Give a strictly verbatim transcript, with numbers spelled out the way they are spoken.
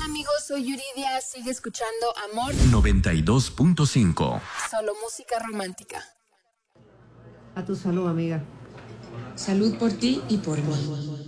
amigos, soy Yuridia. Sigue escuchando Amor noventa y dos punto cinco. Solo música romántica. A tu salud, amiga. Salud por ti y por mí.